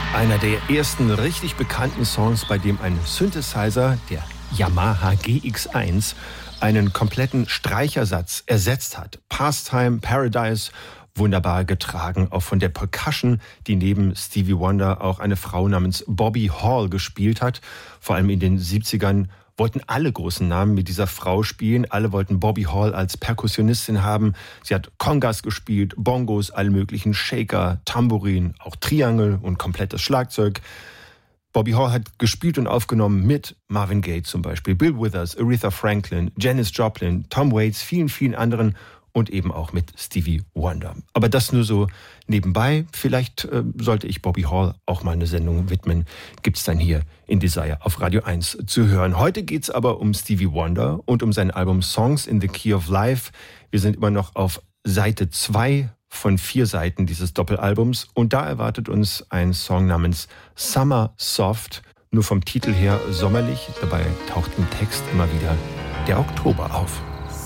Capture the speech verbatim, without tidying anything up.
Einer der ersten richtig bekannten Songs, bei dem ein Synthesizer, der Yamaha G X eins, einen kompletten Streichersatz ersetzt hat. Pastime, Paradise, wunderbar getragen, auch von der Percussion, die neben Stevie Wonder auch eine Frau namens Bobby Hall gespielt hat. Vor allem in den siebzigern wollten alle großen Namen mit dieser Frau spielen. Alle wollten Bobby Hall als Perkussionistin haben. Sie hat Congas gespielt, Bongos, alle möglichen Shaker, Tambourin, auch Triangel und komplettes Schlagzeug. Bobby Hall hat gespielt und aufgenommen mit Marvin Gaye zum Beispiel, Bill Withers, Aretha Franklin, Janis Joplin, Tom Waits, vielen, vielen anderen und eben auch mit Stevie Wonder. Aber das nur so nebenbei. Vielleicht äh, sollte ich Bobby Hall auch mal eine Sendung widmen. Gibt's dann hier in Desire auf Radio eins zu hören. Heute geht's aber um Stevie Wonder und um sein Album Songs in the Key of Life. Wir sind immer noch auf Seite zwei von vier Seiten dieses Doppelalbums und da erwartet uns ein Song namens Summer Soft. Nur vom Titel her sommerlich, dabei taucht im Text immer wieder der Oktober auf.